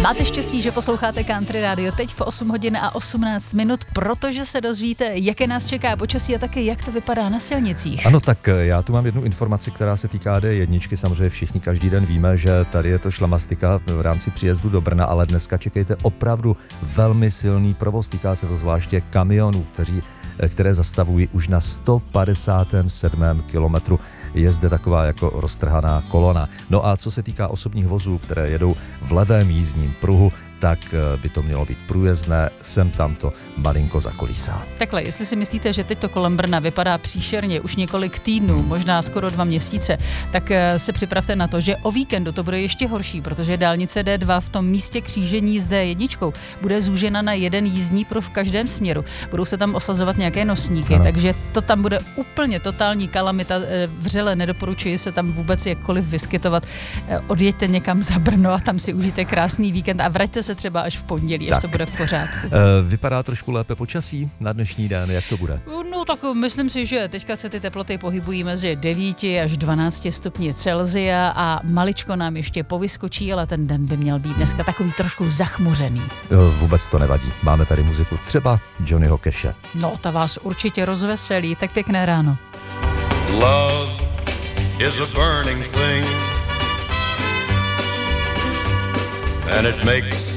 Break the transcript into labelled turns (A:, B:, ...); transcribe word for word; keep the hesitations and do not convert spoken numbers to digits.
A: Máte štěstí, že posloucháte Country Radio teď v osm hodin a osmnáct minut, protože se dozvíte, jaké nás čeká počasí a taky jak to vypadá na silnicích.
B: Ano, tak já tu mám jednu informaci, která se týká D jedna. Samozřejmě všichni každý den víme, že tady je to šlamastika v rámci příjezdu do Brna, ale dneska čekejte opravdu velmi silný provoz. Týká se to zvláště kamionů, kteří, které zastavují už na sto padesátém sedmém kilometru. Je zde taková jako roztrhaná kolona. No a co se týká osobních vozů, které jedou v levém jízdním pruhu, tak by to mělo být průjezdné, sem tam to malinko zakolísá.
A: Takhle, jestli si myslíte, že teď to kolem Brna vypadá příšerně už několik týdnů, možná skoro dva měsíce, tak se připravte na to, že o víkendu to bude ještě horší, protože dálnice D dva v tom místě křížení s D jedna bude zúžena na jeden jízdní pruh v každém směru. Budou se tam osazovat nějaké nosníky, ano. Takže to tam bude úplně totální kalamita. Vřele nedoporučuji se tam vůbec jakkoliv vyskytovat. Odjeďte někam za Brno a tam si užijte krásný víkend a vraťte se třeba až v pondělí, tak. Až to bude v pořádku.
B: E, vypadá trošku lépe počasí na dnešní den, jak to bude?
A: No tak myslím si, že teďka se ty teploty pohybují mezi devět až dvanáct stupni Celsia a maličko nám ještě povyskočí, ale ten den by měl být dneska takový trošku zachmuřený.
B: E, vůbec to nevadí, máme tady muziku třeba Johnnyho Cashe.
A: No, ta vás určitě rozveselí, tak pěkné ráno.
C: Love is a burning thing and it makes